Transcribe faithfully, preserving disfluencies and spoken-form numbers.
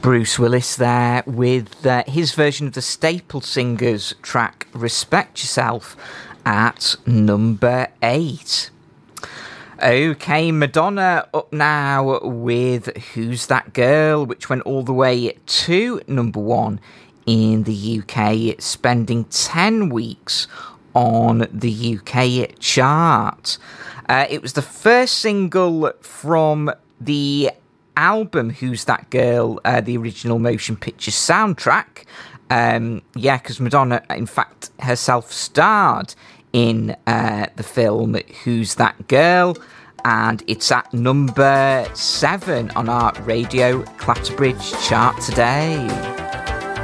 Bruce Willis there with uh, his version of the Staple Singers track Respect Yourself at number eight. Okay, Madonna up now with Who's That Girl, which went all the way to number one in the U K, spending ten weeks on the U K chart. Uh, it was the first single from the album Who's That Girl, uh, the original motion picture soundtrack. Um, yeah, because Madonna, in fact, herself starred in uh, the film Who's That Girl, and it's at number seven on our Radio Clatterbridge chart today.